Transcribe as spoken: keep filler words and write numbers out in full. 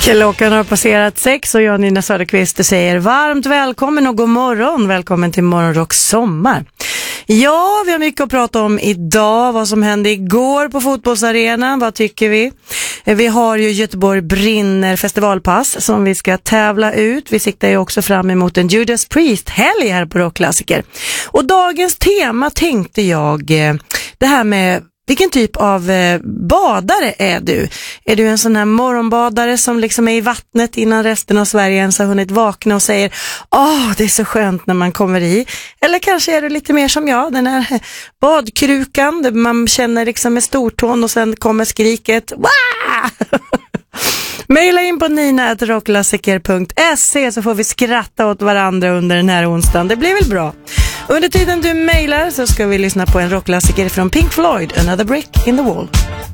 Klockan har passerat sex och jag, Nina Söderqvist, säger varmt välkommen och god morgon. Välkommen till Morgonrock sommar. Ja, vi har mycket att prata om idag. Vad som hände igår på fotbollsarenan. Vad tycker vi? Vi har ju Göteborg brinner festivalpass som vi ska tävla ut. Vi siktar ju också fram emot en Judas Priest-helg här på Rockklassiker. Och dagens tema tänkte jag, det här med vilken typ av eh, badare är du? Är du en sån här morgonbadare som liksom är i vattnet innan resten av Sverige ens har hunnit vakna och säger åh, oh, det är så skönt när man kommer i? Eller kanske är du lite mer som jag, den här badkrukan där man känner liksom med stortån och sen kommer skriket Wah! Maila in på nina at rockklassiker punkt se så får vi skratta åt varandra under den här onsdagen. Det blir väl bra. Under tiden du mailar så ska vi lyssna på en rockklassiker från Pink Floyd, Another Brick in the Wall.